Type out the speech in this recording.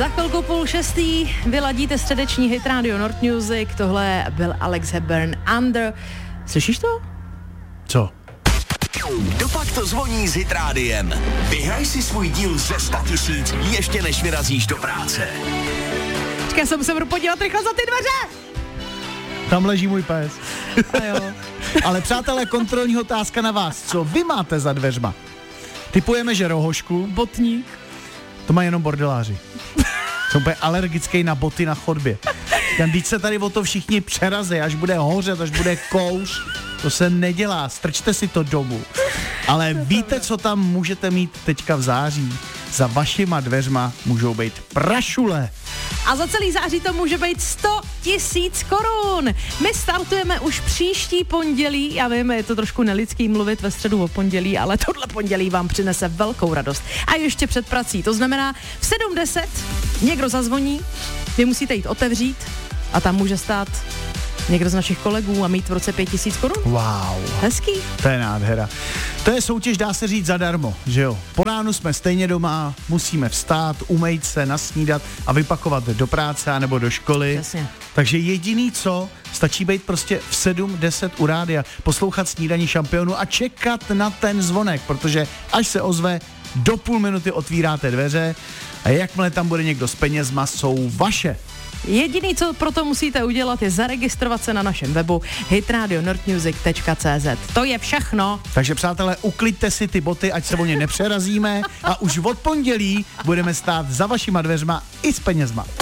Za chvilku 5:30 vyladíte středeční hit Radio North Music, tohle byl Alex Hepburn Under. Slyšíš to? Co? Dopak to zvoní s Hit Rádiem. Vyhraj si svůj díl ze 100 000 ještě než vyrazíš do práce. Počkej, jsem se budu podívat rychle za ty dveře. Tam leží můj pes. A jo. Ale přátelé, kontrolní otázka na vás. Co vy máte za dveřma? Typujeme, že rohošku. Botník. To mají jenom bordeláři. Jsem úplně alergický na boty na chodbě. Když se tady o to všichni přerazí, až bude hořet, až bude kouř, to se nedělá, strčte si to domů. Ale víte, co tam můžete mít teďka v září? Za vašima dveřma můžou být prašule. A za celý září to může být 100 000 korun. My startujeme už příští pondělí. Já vím, je to trošku nelidský mluvit ve středu o pondělí, ale tohle pondělí vám přinese velkou radost. A ještě před prací. To znamená, v 7:10 někdo zazvoní, vy musíte jít otevřít a tam může stát někdo z našich kolegů a mít v roce 5 000 korun. Wow. Hezký. To je nádhera. To je soutěž, dá se říct, zadarmo, že jo? Po ránu jsme stejně doma, musíme vstát, umýt se, nasnídat a vypakovat do práce nebo do školy. Přesně. Takže jediný co, stačí být prostě v 7:10 u rádia, poslouchat Snídaní šampionu a čekat na ten zvonek, protože až se ozve, do půl minuty otvíráte dveře a jakmile tam bude někdo s penězma, jsou vaše. Jediný, co proto musíte udělat, je zaregistrovat se na našem webu hitradionorthmusic.cz. To je všechno. Takže přátelé, ukliďte si ty boty, ať se o ně nepřerazíme a už od pondělí budeme stát za vašima dveřma i s penězma.